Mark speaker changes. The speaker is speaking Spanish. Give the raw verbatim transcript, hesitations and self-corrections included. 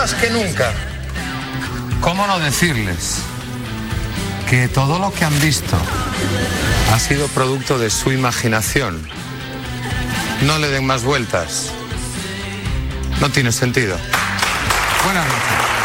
Speaker 1: más que nunca.
Speaker 2: ¿Cómo no decirles que todo lo que han visto ha sido producto de su imaginación? No le den más vueltas. No tiene sentido. Buenas noches.